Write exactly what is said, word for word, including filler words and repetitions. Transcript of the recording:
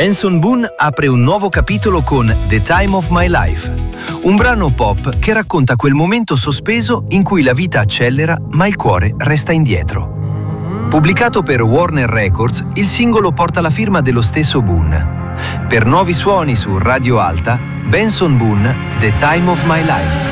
Benson Boone apre un nuovo capitolo con The Time of My Life, un brano pop che racconta quel momento sospeso in cui la vita accelera ma il cuore resta indietro. Pubblicato per Warner Records, il singolo porta la firma dello stesso Boone. Per nuovi suoni su Radio Alta, Benson Boone, The Time of My Life.